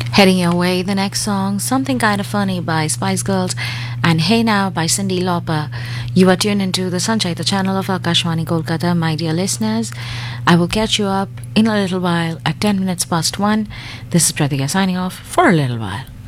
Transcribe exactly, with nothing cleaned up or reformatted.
Heading your way, the next song, Something Kinda Funny by Spice Girls and Hey Now by Cyndi Lauper. You are tuned into the Sanchita channel of Akashwani Kolkata, my dear listeners. I will catch you up in a little while at ten minutes past one. This is Pratika signing off for a little while.